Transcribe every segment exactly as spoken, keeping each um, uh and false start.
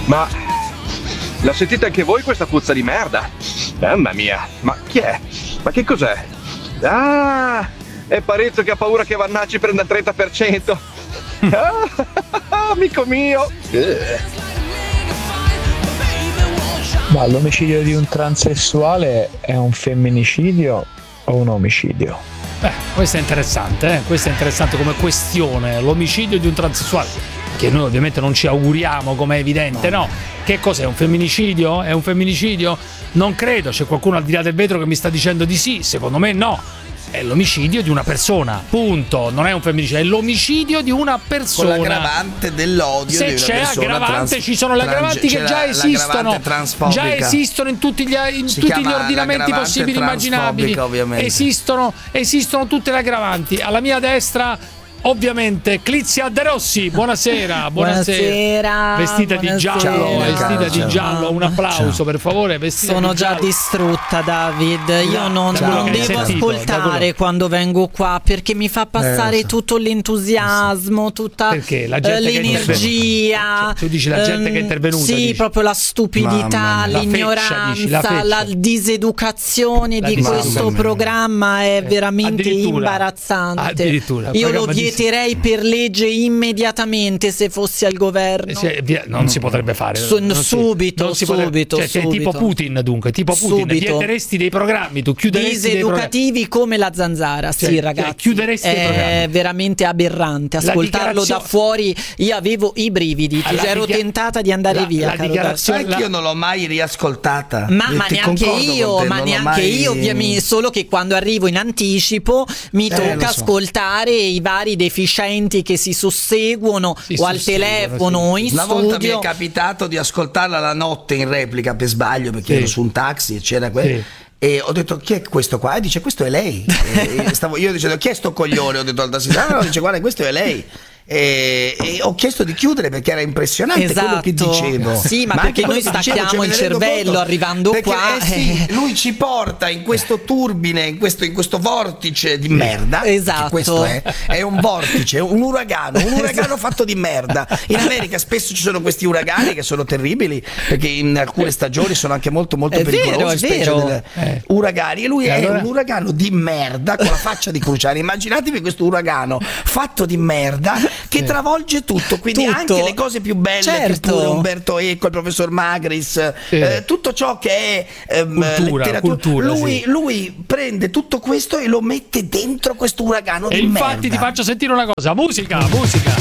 Ma la sentite anche voi questa puzza di merda? Mamma mia, ma chi è? Ma che cos'è? Ah, è Parenzo che ha paura che Vannacci prenda il trenta per cento. Ah, amico mio. Ma l'omicidio di un transessuale è un femminicidio o un omicidio? Beh, questo è interessante, eh? Questo è interessante come questione, l'omicidio di un transessuale, che noi ovviamente non ci auguriamo, come è evidente, no? Che cos'è, un femminicidio? È un femminicidio? Non credo, c'è qualcuno al di là del vetro che mi sta dicendo di sì, secondo me no. È l'omicidio di una persona, punto. Non è un femminicidio, è l'omicidio di una persona. Con l'aggravante dell'odio Se di una c'è persona aggravante, trans, ci sono le aggravanti che già esistono. Già esistono in tutti gli, in tutti gli ordinamenti possibili e immaginabili. Ovviamente. Esistono, esistono tutte le aggravanti. Alla mia destra, ovviamente, Clizia De Rossi. Buonasera, buonasera. Buonasera. Vestita buonasera. di giallo, vestita di giallo. Un applauso, Ciao. per favore. Vestita Sono di già giallo. distrutta, David. Io non, Ciao. non devo Sentito, ascoltare quando vengo qua perché mi fa passare Eh, so. tutto l'entusiasmo, tutta Perché? La gente eh, che è l'energia. Cioè, tu dici la gente che è intervenuta, Sì, dici. proprio la stupidità, Mamma mia. l'ignoranza, La feccia, dici, la feccia. la diseducazione La di diseducazione. questo programma è veramente Addirittura. imbarazzante. Addirittura. Io lo Programma di- vieterei per legge immediatamente se fossi al governo. Eh, se- via- non si potrebbe fare. Su- Non si- subito, non si potrebbe- subito, cioè, sei subito. tipo Putin, dunque, tipo Putin. Subito. Vieteresti dei programmi, tu chiuderesti dei programmi. Diseducativi come la zanzara, Cioè, sì cioè, ragazzi, chiuderesti dei è programmi. veramente aberrante La ascoltarlo dichiarazio- da fuori. Io avevo i brividi, La ero dichia- tentata di andare la- via, la caro dichiarazione- David. Anche io non l'ho mai riascoltata. Ma, E ma ti neanche concordo io, con te, ma non l'ho neanche mai- io, ovviamente, solo che quando arrivo in anticipo mi Eh, tocca lo so. ascoltare i vari deficienti che si susseguono Si o al susseguono, telefono o in Una volta mi è studio. capitato di ascoltarla la notte in replica per sbaglio perché Sì. ero su un taxi e c'era quel... Sì. E ho detto chi è questo qua? E dice questo è lei. E stavo io dicendo chi è sto coglione? Ho detto al tassista, no, no, dice guarda questo è lei. E, e ho chiesto di chiudere perché era impressionante quello che Esatto. dicevo. Sì, ma anche perché quello noi che dicevo, stacchiamo cioè, me il ne rendo cervello conto. arrivando Perché, qua, eh sì, eh. lui ci porta in questo turbine, in questo, in questo vortice di merda. Esatto. Che questo è, è un vortice, un uragano, un uragano fatto di merda. In America spesso ci sono questi uragani che sono terribili perché in alcune stagioni sono anche molto molto È vero, pericolosi, è specie vero. delle- Eh. uragani. E lui E è allora? un uragano di merda con la faccia di Cruciani. Immaginatevi questo uragano fatto di merda che travolge tutto, quindi Tutto. anche le cose più belle, Certo. che pure Umberto Eco, il professor Magris, Sì. eh, tutto ciò che è ehm, Cultura, letteratura. cultura, lui, sì. lui prende tutto questo e lo mette dentro questo uragano E di infatti merda. ti faccio sentire una cosa, musica, musica.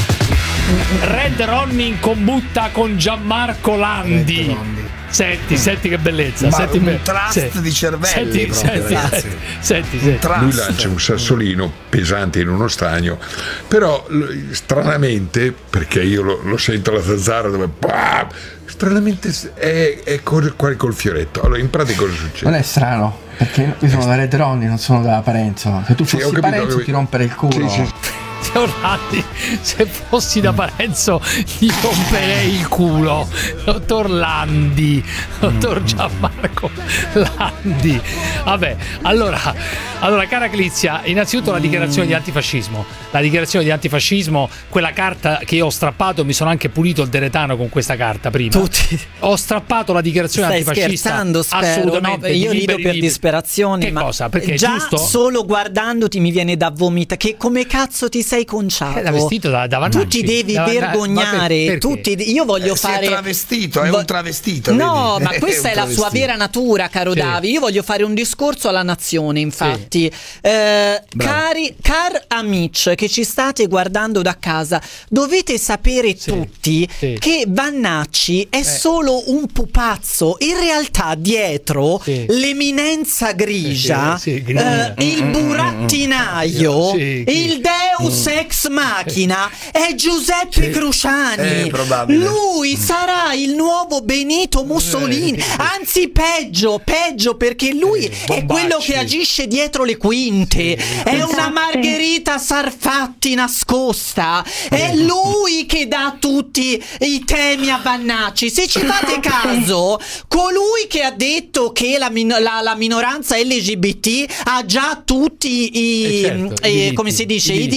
Red Ronnie in combutta con Gianmarco Landi. Red Ronnie. Senti, senti che bellezza. Ma senti un be- trust sì. di cervelli Senti, proprio, senti, ragazzi. senti, senti, senti. Trust. Lui lancia un sassolino pesante in uno stagno, però l- stranamente, perché io lo, lo sento alla zanzara dove bah, stranamente è, è col, qua col fioretto. Allora in pratica cosa succede? Non è strano, perché io sono da Red Ronnie, non sono da Parenzo. Se tu Sì, fossi ho capito, Parenzo ho capito. ti rompere il culo. Sì, sì. Orlandi, se fossi da Parenzo gli romperei il culo. Dottor Landi, dottor Gianmarco Landi. Vabbè, allora, allora cara Clizia, innanzitutto la dichiarazione di antifascismo. La dichiarazione di antifascismo, quella carta che io ho strappato, mi sono anche pulito il deretano con questa carta prima. Tutti. Ho strappato la dichiarazione Stai antifascista. scherzando, spero, Assolutamente. no? Io di rido liberi, per liberi. disperazione. Che ma cosa? Perché è già giusto? solo guardandoti mi viene da vomitare. Che come cazzo ti sei conciato? Eh, da vestito da- da Vannacci. Tu ti devi Da Vanna- vergognare. ma per- perché? tu ti- io voglio Eh, si è fare. travestito, è vo- un travestito, No, vedi? ma questa È è, un la sua travestito. vera natura, caro Sì. Davi. Io voglio fare un discorso alla nazione, infatti. Eh, cari, car amici che ci state guardando da casa, dovete sapere Sì. tutti Sì. che Vannacci è solo un pupazzo. In realtà, dietro Sì. l'eminenza grigia, Sì, sì, grigia. eh, il burattinaio, Sì, chi- il Deus ex machina è Giuseppe Sì. Cruciani. Eh, probabile. Lui sarà il nuovo Benito Mussolini, anzi peggio, peggio perché lui Sì, è Bombacci. quello che agisce dietro le quinte, è una Margherita Sarfatti nascosta, è lui che dà tutti i temi a Vannacci. Se ci fate caso, colui che ha detto che la, min- la- la minoranza L G B T ha già tutti i, Eh certo, eh, i diritti, come si dice, i i diritti.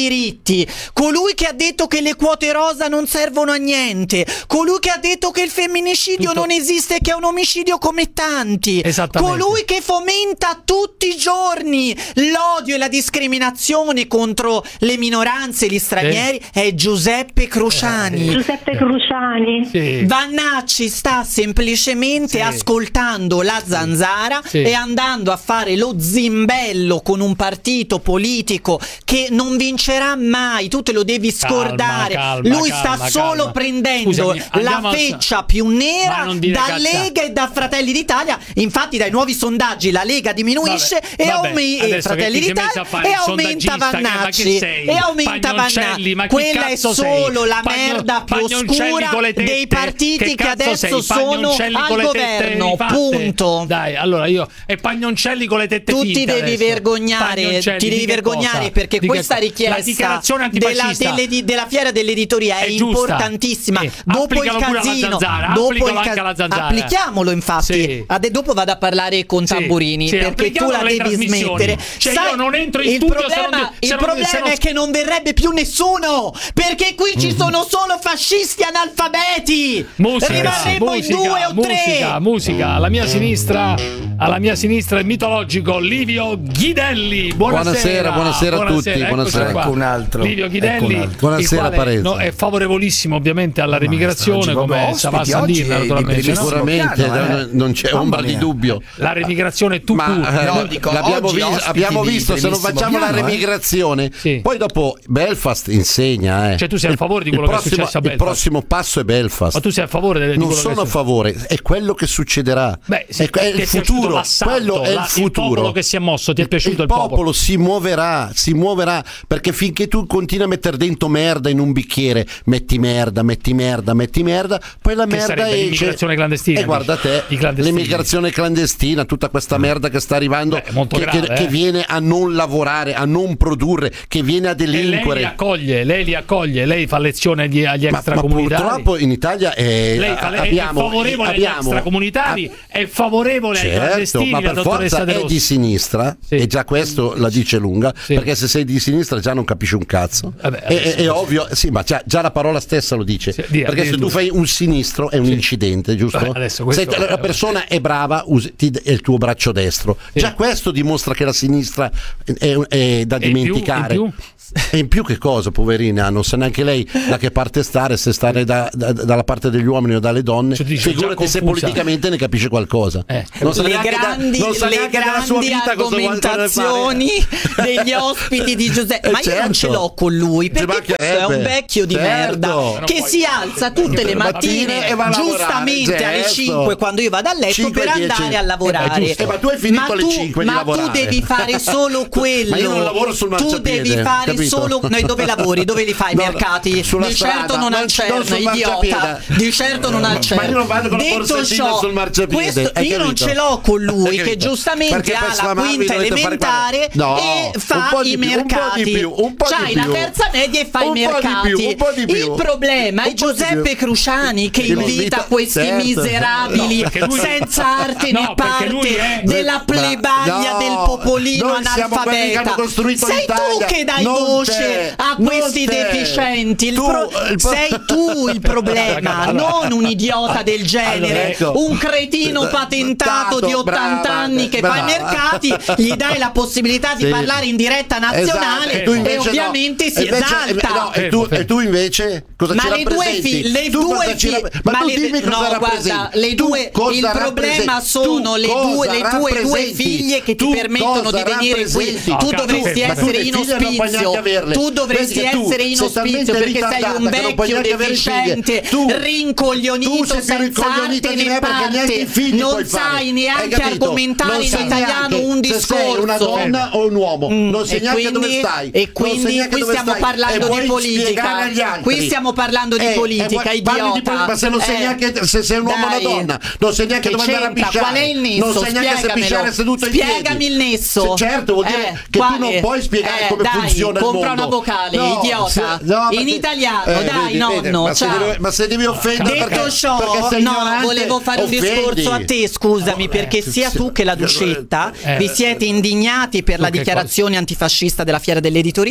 diritti, colui che ha detto che le quote rosa non servono a niente, colui che ha detto che il femminicidio Tutto- non esiste, che è un omicidio come tanti, Esattamente. colui che fomenta tutti i giorni l'odio e la discriminazione contro le minoranze e gli stranieri è Giuseppe Cruciani. Giuseppe Cruciani. Sì. Vannacci sta semplicemente Sì. ascoltando la Zanzara Sì. e andando a fare lo zimbello con un partito politico che non vincerà mai. Tu te lo devi scordare. calma, Lui calma, sta solo calma. prendendo Scusami, la andiamo a- feccia più Ma nera non dire da cazzate. Lega e da Fratelli d'Italia. Infatti dai nuovi sondaggi la Lega diminuisce Vabbè, e, vabbè, aume- e adesso Fratelli che ti sei messo d'Italia a fare e il aumenta sondaggista, che- ma che Vannacci sei? e aumenta Pagnoncelli, ma Vannacci. chi Quella è cazzo sei? solo la Pagno- merda più Pagnoncelli oscura con le tette? dei partiti Che che, cazzo adesso sei? sono Pagnoncelli al con le tette governo. rifatte? Punto. Dai, allora io e Pagnoncelli con le tette Tu ti finte devi adesso. vergognare, Pagnoncelli, ti di devi che vergognare cosa? perché Di che questa cosa? richiesta la dichiarazione della, antifascista delle- della fiera dell'editoria è, È giusta. importantissima. Eh, dopo il applicalo pure alla casino, Zanzara, dopo applicalo il anche alla Zanzara. applichiamolo infatti. Sì. Ade- dopo vado a parlare con Sì, Tamburini sì, perché tu applichiamolo la alle devi trasmissioni. smettere. Cioè, io non entro in il studio se problema, non- se il non- problema se non- è che non verrebbe più nessuno perché qui ci sono solo fascisti analfabeti. Musica, Rimarremo musica, in due o musica, tre. musica. Alla mia sinistra, alla mia sinistra il mitologico Livio Ghidelli. Buonasera, Buonasera, buonasera a tutti, eccoci buonasera. qua. Ecco un altro. Livio Ghidelli, Ecco un altro. Buonasera, il quale, Parenzo. no, è favorevolissimo ovviamente alla remigrazione, oggi come proprio Savas ospiti, oggi Sandir, è di naturalmente. bellissimo no? Sicuramente, piano, eh. non c'è Mamma ombra di mia. dubbio. La remigrazione tu Ma eh, No, no, dico, l'abbiamo oggi vis- ospiti abbiamo di visto, se non primissimo facciamo la piano, eh. remigrazione, Sì. poi dopo Belfast insegna. Eh. Cioè, tu sei a Il- favore di il quello che è prossimo- successo a Il Belfast? prossimo passo è Belfast. Ma tu sei a favore del, di non quello che sono a è- favore, è quello che succederà. Beh, sì, è, è ti il è piaciuto futuro, l'assalto, quello è la- il futuro. il popolo che si è mosso, ti è piaciuto il popolo? popolo? si muoverà, si muoverà, perché finché tu continui a mettere dentro merda in un bicchiere, metti merda, metti merda, metti merda, poi la Che merda sarebbe esce. l'immigrazione clandestina, E guarda dici? te, I clandestini. l'immigrazione clandestina, tutta questa merda che sta arrivando, Beh, è molto che, grave, che- eh. che viene a non lavorare, a non produrre, che viene a E lei li delinquere. accoglie, lei li accoglie, lei fa lezione agli, agli Ma, ma extracomunitari. purtroppo in Italia è, Lei fa, lei abbiamo, è favorevole agli abbiamo- extracomunitari, è favorevole ai Certo, clandestini, ma la per dottoressa forza De è Rossi. di sinistra, Sì. e già questo la dice lunga, Sì. perché se sei di sinistra già non capisci un cazzo. Vabbè, è, adesso- è- è ovvio, sì, ma già, già la parola stessa lo dice. Sì, di- perché se tu addirittura. fai un sinistro è un Sì. incidente, giusto? Vabbè, adesso questo- se la persona è brava, usi, ti, è il tuo braccio destro. Sì. Già questo dimostra che la sinistra è, è da E in più- dimenticare. in più? E in più che cosa, poverina, non sa neanche lei da che parte stare, se stare da- da- dalla parte degli uomini o dalle donne. Cioè, dice, Figurati già se confusa. politicamente ne capisce qualcosa. Eh. Non sa le neanche da- grandi, non sa le neanche della sua grandi vita cosa vuole fare. argomentazioni degli ospiti di Giuseppe. Eh, Ma io non certo. ce l'ho con lui Ci perché questo è mancherebbe. un vecchio di Certo. merda che si alza tutte le mattine e va a lavorare, giustamente alle certo. cinque quando io vado a letto cinque per e dieci. andare a Eh, lavorare. giusto. Eh, ma tu hai finito Ma alle tu- cinque di ma lavorare. tu devi fare solo quello. Ma io non lavoro sul Tu marciapiede, devi fare capito? solo. Noi dove lavori? Dove li fai i No, mercati? sulla Di strada, certo non non- al CERN, non sul idiota. marciapiede. Di certo non al Ma CERN. io non vado con la Detto borsettina ciò, sul marciapiede, questo- hai io non capito? ce l'ho con lui Hai che capito? giustamente Perché per ha la sfamarmi quinta dovete fare elementare quello- No, e un fa po' di i più, un po' di mercati. più, un po' di C'hai la più. terza media e fai Un i po' di più, mercati. un po' di più. Il problema è Un po' di Giuseppe più. Cruciani che Che lo invita invita- questi certo. miserabili No, perché lui- senza arte No, né perché lui parte è- della plebaglia No, del popolino noi siamo quelli che hanno analfabeta. costruito Sei tu l'Italia, che dai non voce te, a non questi te. deficienti. Il Tu, pro- il pro- sei tu il problema, Allora- non un idiota del genere, Allora, ecco. un cretino patentato di ottanta Brava, anni che fa i brava. mercati, gli dai la possibilità di Sì. parlare in diretta nazionale Esatto, tu e invece no. ovviamente si E invece- esalta. eh, no, e, tu, e tu invece cosa Ma ci le due rappresenti? figlie, le Tu due cosa ci figlie, rapp- ma, ma tu le- dimmi cosa no, rappresenti. guarda, le Tu due, cosa il problema rappresenti? sono Tu le cosa due, le tue due rappresenti? figlie che ti Tu permettono cosa di venire qui. rappresenti? No, Tu cazzo, dovresti ma tu essere le in figlie non puoi ospizio. neanche averle. Tu dovresti Vedi che tu essere in sei ospizio talmente perché sei ritardata un che non puoi vecchio neanche avere deficiente, figlie. Tu- tu rincoglionito sei più senza rincoglionita arte di né me perché neanche i parte. figli Non puoi fare. sai Hai neanche capito? argomentare Non in sai italiano neanche un se sei discorso. una donna o un uomo. Mm, Non sai e neanche quindi- dove stai. E Non sai quindi neanche qui dove stiamo stai. parlando E di vuoi politica. spiegare agli altri. Qui stiamo parlando di Eh, politica, eh, parli di idiota. poli- ma se non sai Eh, neanche se sei un uomo o una dai. donna, non sai neanche Che dove andare a c'entra? pisciare. Qual è il nesso? Non sai neanche se Spiegamelo. pisciare seduto in piedi. Spiegami il nesso. Se- certo, vuol dire Eh, che quale? tu non puoi spiegare Eh, come dai, funziona il mondo. compra una vocale, No, idiota. se- no, In perché- italiano, eh, dai, vedi, nonno, vedi, ma se ciao. devi- ma se devi offendere Detto perché, ciò, perché sei no, ignorante, volevo fare un offendi. discorso a te, scusami, perché sia tu che la Duscetta Eh, vi siete indignati per la che dichiarazione antifascista della fiera dell'editoria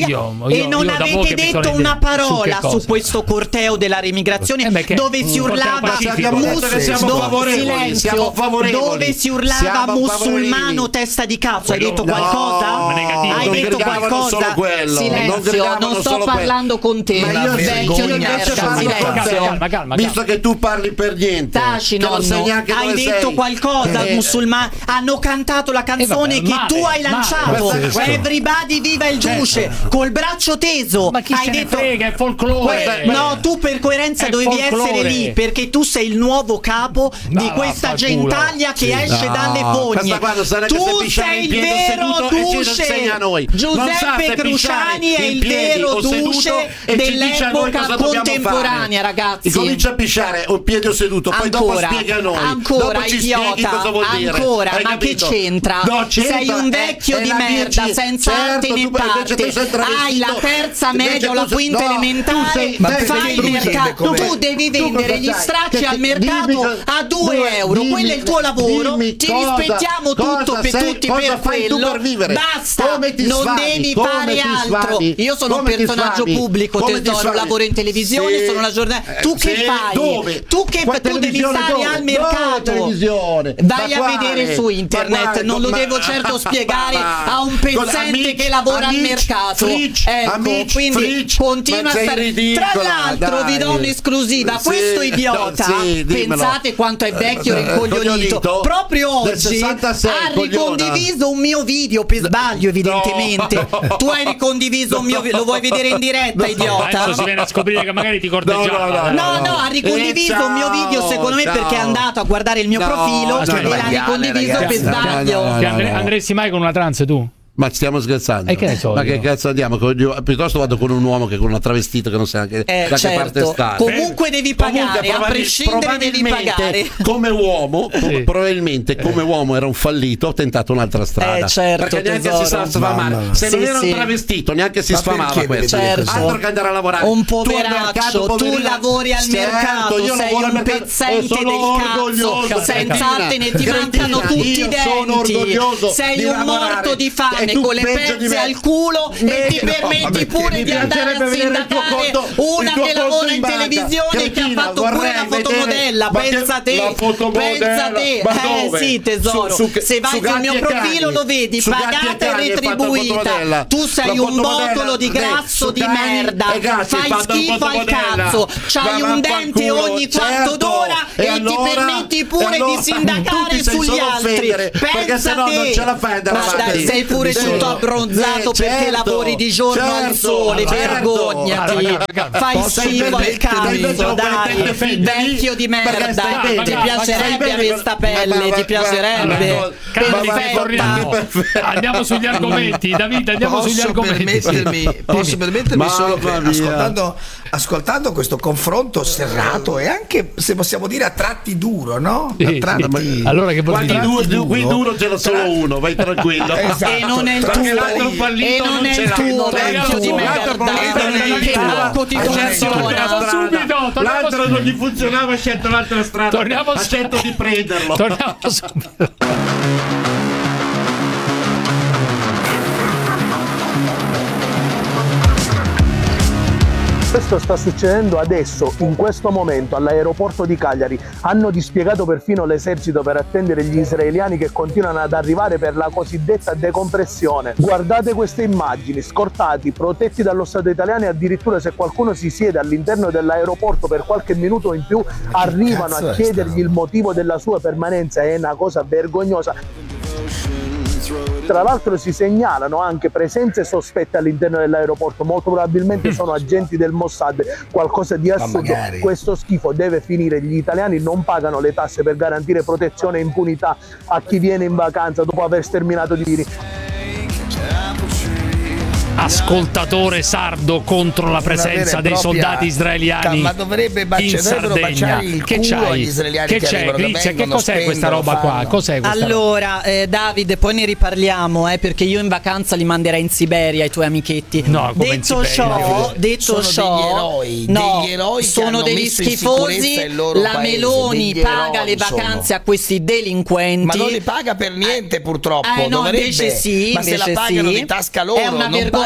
io- e io- non io da voi avete che mi detto sono una inde- su parola che su, cosa? questo corteo della remigrazione Eh beh, che- dove si un corteo urlava pacifico. Abbiamo detto che siamo do- favorevoli, silenzio, siamo favorevoli. dove si urlava Siamo musulmano favorevoli. testa di cazzo. Hai Quello- detto No, qualcosa? ma negativo. Hai non detto gridavano qualcosa? solo quello, non Silenzio, gridavano non sto solo parlando con te, Ma io vecchio di io invece merda. parlo con Calma, te, calma, calma, visto calma. che tu parli per niente. Taci, che non sai nonno, neanche hai dove detto sei. qualcosa al Eh, musulmano? Hanno cantato la canzone Eh, vabbè, che male, tu hai male. lanciato. Questo- Everybody viva il duce col braccio teso. Ma chi hai se ne detto frega, è folklore. Que- no, tu per coerenza È dovevi folklore. essere lì perché tu sei il nuovo capo No, di questa vaffanculo. gentaglia che Sì. esce No, dalle questa fogne. guarda, sarà che se Tu pisciare sei in il piedi o vero seduto e ci duce. insegna a noi. Non sa Giuseppe se Cruciani pisciare è in il piedi vero o seduto duce e ci dice a noi dell'epoca cosa dobbiamo contemporanea, fare. ragazzi. Comincia a pisciare o piedi o seduto, poi Ancora, dopo spiega a noi. ancora, dopo ci idiota, spieghi cosa vuol dire. ancora, Hai ma capito? che c'entra? No, c'entra, Sei un vecchio è- è di la merda, dieci. senza Certo, arte né tu invece parte. tu sei travestito. Hai la terza Invece media o tu la sei- quinta no, tu elementare, sei- Ma fai perché il tu mercato. come- Tu devi tu vendere cosa gli sai? stracci Che- al dimmi mercato cosa- a due due- euro. dimmi- Quello è il tuo lavoro. dimmi Ti cosa- rispettiamo cosa tutto per sei- tutti cosa per fai tu quello. per vivere? Basta, Come ti non sfami? devi Come fare ti altro. sfami? Io sono un Come ti personaggio sfami? pubblico, Come ti tesoro, sfami? lavoro in televisione, Sì. sono una giornalista. Eh, Tu che sì. fai? Dove? Tu che Qua tu devi televisione stare dove? al Dove mercato. televisione? Vai Ma a quale? vedere su Ma internet, quale? non lo Ma- devo certo spiegare a un Cosa, pezzente amici, che lavora amici, al mercato. Fritz, Ecco, amici, quindi Fritz, continua ma a sei stare. ridicola, Tra l'altro, vi do dai. un'esclusiva. Sì, Questo idiota, no, sì, dimmelo. pensate quanto è vecchio e Eh, rincoglionito. coglionito? Proprio Del oggi sessantasei, ha cogliona. ricondiviso un mio video per sbaglio, evidentemente. No. Tu hai ricondiviso un mio video, lo vuoi vedere in diretta, Ma idiota? adesso si viene a scoprire che magari ti corteggiava. No, no, no, No, no. no, ha ricondiviso Eh, un mio video ciao, secondo me ciao. perché è andato a guardare il mio No, profilo aspetta, e l'ha maiale, ricondiviso ragazzi. per sbaglio. No, no, Ti no. andre- andresti mai con una trans tu? Ma stiamo scherzando? E che ne so Ma io? che cazzo andiamo? Con- io- piuttosto vado con un uomo che con una travestita che non sa neanche Eh, da che parte certo. stare. Comunque devi pagare, Comunque, a probabil- prescindere devi probabilmente, pagare. Come uomo, co- Sì. probabilmente come uomo era un fallito, ho tentato un'altra strada. Eh, certo, perché neanche tesoro. si sa sfamare. Mamma. Se non Sì, era sì. un travestito, neanche si Ma sfamava perché questo. devi dire Certo. Altro che andare a lavorare. Un Tu al poveraccio, mercato, tu poverina- lavori al Certo, mercato, io sei lavoro al un mercato pezzente e sono del orgoglioso, cazzo, senza Cretina, arte ne ti Cretina, mancano tutti i io sono denti. orgoglioso Sei di un lavorare. morto di E fame tu con le peggio di pezze me. al culo e Me- ti no, permetti perché pure mi di andare a piacerebbe vedere il tuo sindacare conto- una il tuo che conto lavora in in banca. televisione che ha Cretina, fatto pure vorrei la vedere- fotomodella. ma che- Pensa te, la fotomodella, pensa te. ma Eh dove? sì, tesoro. Su- su- Se vai su sul Gatti mio e profilo Cani. lo vedi, Su Gatti e pagata e Cani hai fatto retribuita. fotomodella. Tu sei La un fotomodella, botolo di beh, grasso su di Cani merda. e Gatti hai Fai fatto schifo al fotomodella. cazzo. C'hai Ma un dente vaffanculo, ogni quarto certo. d'ora E e allora- ti permetti pure e allora di sindacare tu ti sei sugli solo altri. offendere, perché Pensa sennò te. non ce la fai ad andare Ma avanti. dai, sei pure Sì. tutto abbronzato Sì, perché certo, lavori di giorno al certo, sole. certo. Vergognati. Calma, calma. Fai Posso schifo al permetterti, invece cazzo, non dai. puoi difendermi, Vecchio di perché merda. stai bene, Ti ma- ma piacerebbe stai bene avere con- sta ma- pelle? ma- Ti ma- piacerebbe? ma- Calma, Perfetta. torniamo. Andiamo sugli argomenti. David, andiamo sugli Posso argomenti. permettermi, posso permettermi solo che Mamma mia. ascoltando, ascoltando questo confronto serrato e anche se possiamo dire a tratti duro, no? Sì, a sì. tratti, Allora che vuol Qua di dire? due, du- qui duro c'era solo uno, vai tranquillo. Esatto. E non è il Perché tuo, l'altro fallito e non non è ce il l'ha. tuo, Non è il vecchio di tuo. merda. L'altro problema non è il Che tuo. blocco ti Ha scelto funziona. l'altra strada. Subito, torniamo L'altro su- non gli funzionava, ha scelto l'altra strada. Torniamo ha su- scelto di prenderlo. Torniamo subito. Questo sta succedendo adesso, in questo momento, all'aeroporto di Cagliari. Hanno dispiegato perfino l'esercito per attendere gli israeliani che continuano ad arrivare per la cosiddetta decompressione. Guardate queste immagini, scortati, protetti dallo Stato italiano e addirittura se qualcuno si siede all'interno dell'aeroporto per qualche minuto in più arrivano cazzo a è chiedergli sta il motivo della sua permanenza. È una cosa vergognosa. Tra l'altro si segnalano anche presenze sospette all'interno dell'aeroporto, molto probabilmente sono agenti del Mossad, qualcosa di assurdo. magari. Questo schifo deve finire, gli italiani non pagano le tasse per garantire protezione e impunità a chi viene in vacanza dopo aver sterminato di tiri. Ascoltatore sardo contro la presenza dei soldati israeliani. Ma dovrebbe bacia- in dovrebbero Sardegna. baciare il Che culo c'hai? agli israeliani Che che c'è, arrivano, che Grizia? Che vengono, cos'è questa spendono, roba qua? fanno. Cos'è questa roba? Allora, eh, Davide, poi ne riparliamo, eh, perché io in vacanza li manderei in Siberia ai tuoi amichetti. No, come in detto Siberia? ciò, detto Sono ciò, degli eroi, no, degli eroi che sono hanno degli messo in schifosi. sicurezza il loro La paese, Meloni degli paga eroi le vacanze sono. a questi delinquenti. Ma non li paga per niente, purtroppo. Eh no, dovrebbe. invece sì, Ma se la invece pagano sì. di tasca loro, È una non vergogna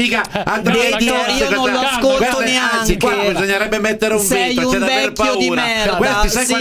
mica andrà Vedi, io non lo ascolto Guarda, neanche. anzi, qua bisognerebbe mettere un Sei veto, un c'è da aver vecchio di paura. merda. Questi sai Sì, quante malattie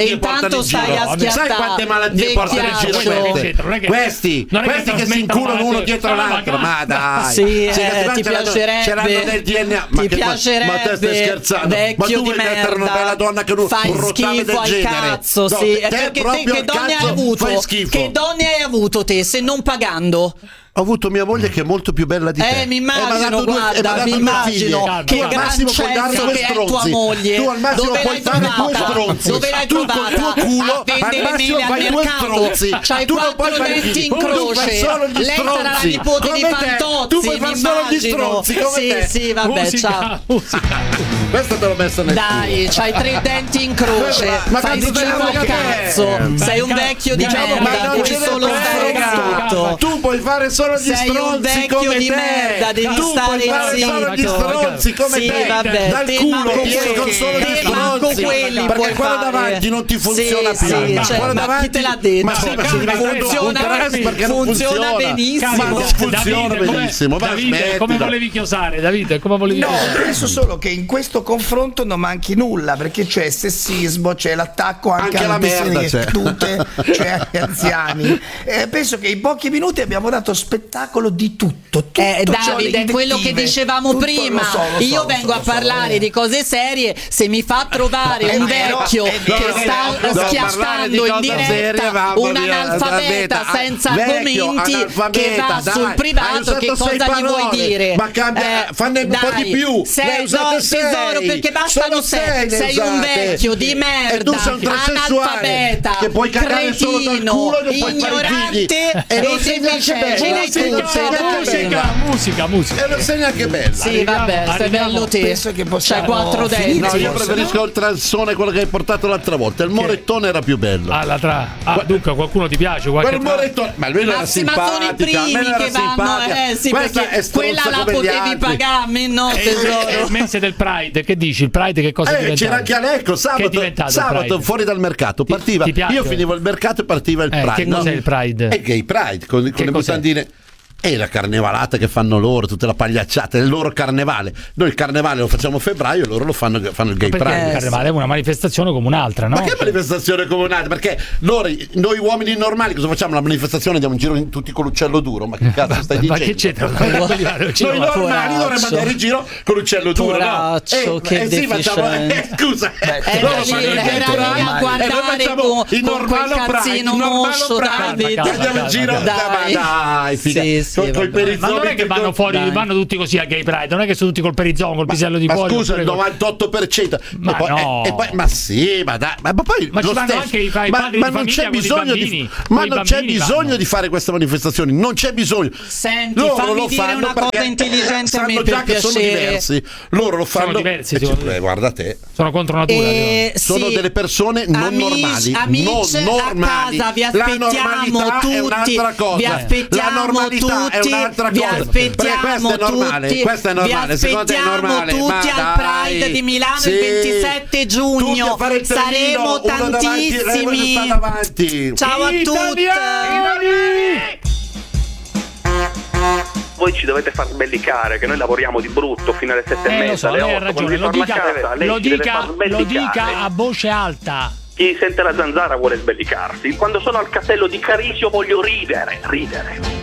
malattie portano intanto in stai giro? a Sai schiattare, quante malattie portano in giro vecchiaccio. queste? Non è che- Questi, non è che questi che si trasmettono inculano uno malattie. dietro Ma l'altro. Ma dai. Sì, Sì, eh, che ti c'erano- piacerebbe, c'erano del D N A. Ma ti che- ma- piacerebbe, ma te stai scherzando? Ma vecchio tu di vuoi mettere una merda, bella donna che non fai un rottame del schifo al genere? cazzo, No, sì, te è perché te proprio che al donne hai cazzo avuto? fai schifo. Che donne hai avuto te se non pagando? Ho avuto mia moglie che è molto più bella di te. Eh, mi E m'ha dato immagino, due- e m'ha guarda, dato mi due immagino figlie. che Tu al gran massimo puoi dare cesso due che è tua stronzi. moglie. Tu al massimo Dove puoi l'hai fare due trovata? stronzi. Dove l'hai Tu col trovata? tuo culo A vendere al massimo mele al fai due mercato. stronzi. C'hai Tu non puoi quattro fare denti in tu fai croce. solo gli Lei sarà la stronzi. nipote di Come te. Fantozzi, Tu puoi fare mi solo gli immagino. stronzi come Sì, te. sì, vabbè, musica, ciao. musica. Questo te l'ho messo nel Dai, c'hai tre denti in croce. Ma- ma Fai tanto schifo al che- cazzo. Eh, Sei un beh, vecchio di diciamo, Ma merda, non devi ce ne solo stare frega. zitto. Tu puoi fare solo gli Sei un stronzi vecchio come di te. merda, devi tu stare puoi fare solo gli zitto. stronzi come Sì, te. vabbè, Dal te culo manco ti escono quelli- solo gli te manco stronzi. quelli Perché puoi quello fare. davanti non ti funziona Sì, più. sì, Ma cioè, quello ma davanti chi te l'ha detto? Ma sì, ma si diventa un Funziona- dress perché non funziona funziona benissimo. Ma non funziona Davide, come- benissimo. Ma Davide, come smettila. volevi chiosare, Davide? Come volevi No, chiosare? penso solo che in questo confronto non manchi nulla, perché c'è sessismo, c'è l'attacco anche, Anche alle la persone merda c'è. vestute, c'è agli anziani. Eh, penso che in pochi minuti abbiamo dato spettacolo di tutto. tutto Eh, c'ho Davide, le è quello che invettive, dicevamo tutto, prima. lo so, lo so, Io lo vengo so, a lo so, parlare eh. di cose serie. Se mi fa trovare È un vero, vecchio è che vero, sta devo parlare di schiattando in cose serie, diretta mamma un mia, analfabeta analfabeta, senza vecchio, argomenti che analfabeta, va dai, sul hai privato, usato che sei cosa gli vuoi parole, dire? ma cambia- fanne un po' dai, di più. Ne hai sei, usate no, tesoro, sei. perché bastano Solo sei. sei ne Sei un usate. vecchio di merda, E tu sei un transessuale analfabeta, che puoi cagare solo dal cretino, culo e non puoi fare i figli. ignorante E non e sei neanche bella, deficiente. non sei neanche Musica, bella. musica, musica. E non sei neanche bella. Sì, Arriviamo- vabbè, sei arriviamo- bello te. penso che possiamo C'hai quattro finire. denti. No, io Forse, preferisco il transone, quello che hai portato l'altra volta. Il morettone era più bello. Ah, la tra... ah, dunque, qualcuno ti piace? Qualche Quel morettone, ma lui Ma, era sì, ma sono i simpatica, a me primi era che vanno, simpatica. eh sì, Questa perché è stronza quella la come gli potevi altri. pagare, a me no, È il tesoro. mese del Pride, che dici? Il Pride che cosa è Eh, diventato? c'era anche Alecco Che è sabato, diventato il sabato Pride? fuori dal mercato Ti- partiva. ti piace? Io finivo il mercato e partiva il Eh, Pride. che no? cos'è il Pride? È Gay Pride con, con Che le cos'è? mutandine. E la carnevalata che fanno loro, tutta la pagliacciata, è il loro carnevale. Noi il carnevale lo facciamo a febbraio e loro lo fanno, fanno il Gay Perché Pride. il carnevale è una manifestazione come un'altra, no? Ma che manifestazione comunale? Perché loro, noi uomini normali, cosa facciamo? La manifestazione andiamo in giro in tutti con l'uccello duro. Ma che cazzo stai Ma dicendo? che c'entra? Noi normali dovremmo andare in giro con l'uccello duro, no? Poraccio, che sì, facciamo, eh, deficiente. scusa, eh, Eh, loro era fanno lì, il Gay era lì a Pride, e noi guardare facciamo con- il con quel normalo Pride, cazzino il normalo moscio, Pride. Davide. Andiamo in giro, Dai. dai, dai, figa. Sì, sì, Con- coi vabbè. perizzoni Ma non è che vanno fuori, Dai. vanno tutti così a Gay Pride, non è che sono tutti col perizzone, col pisello di Ma fuori. scusa, oppure il col- novantotto per cento. Ma e poi, no. e, e poi, ma sì, ma dai, ma poi Ma lo ci vanno stesso. anche i fa- i ma, padri ma di non famiglia c'è con i bisogno bambini. di, Con ma i non c'è bambini bisogno vanno. di fare queste manifestazioni, non c'è bisogno. Senti, Loro fammi lo dire fanno una cosa perché intelligente a sanno me, già per che sono piacere. diversi. Loro lo fanno diversi, e secondo ci- te? eh, guarda te. Sono contro natura. Eh, Sono sì. delle persone non Amici- normali, amici non normali. a casa, vi La aspettiamo normalità tutti. è un'altra cosa. Vi aspettiamo La normalità tutti. è un'altra Vi cosa. aspettiamo Perché questo è normale, tutti. questo è normale, Vi secondo te è aspettiamo normale? tutti Ma al dai. Pride di Milano Sì. il ventisette giugno. Tutti a fare il trenino, Saremo uno davanti, lei tantissimi. sta davanti. Ciao a tutti. Voi ci dovete far sbellicare, che noi lavoriamo di brutto fino alle sette e Eh, lo mezza, so, alle lei ha otto, ragione, quando lo vi torna dica, a casa, lei lo ci deve dica, far lo sbellicare. dica a voce alta. Chi sente la zanzara vuole sbellicarsi. Quando sono al castello di Carisio voglio ridere, ridere.